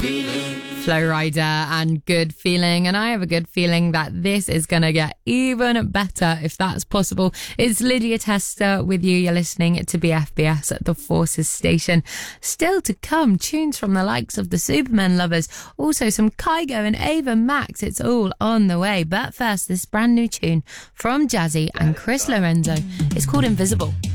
Flow Rider and Good Feeling, and I have a good feeling that this is going to get even better if that's possible. It's Lydia Tester with you. You're listening to BFBS at the Forces station. Still to come, tunes from the likes of the Superman Lovers, also some Kygo and Ava Max. It's all on the way, but first this brand new tune from Jazzy and Chris Lorenzo. It's called Invisible.